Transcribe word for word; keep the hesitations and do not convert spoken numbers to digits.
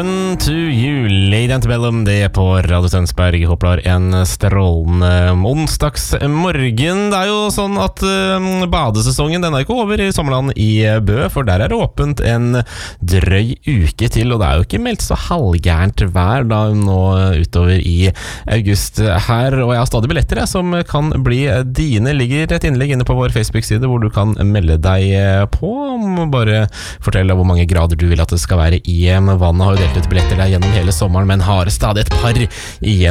To you, Lady Antebellum, det er på Radio Tønsberg. Håper en strålende onsdagsmorgen. Det er jo sånn at uh, badesesongen, den er ikke over i Sommerland i Bø, for der er det åpent en drøy uke til, og det er jo ikke meldt så halvgærent vær da nå utover i august her, og jeg har stadig billetter jeg, som kan bli dine. Ligger et innlegg inne på vår Facebook-side hvor du kan melde deg på, bare fortelle hvor mange grader du vil at det skal være i vannet. Har jo delt ut billetter der gjennom hele sommeren, men har stadig et par igjen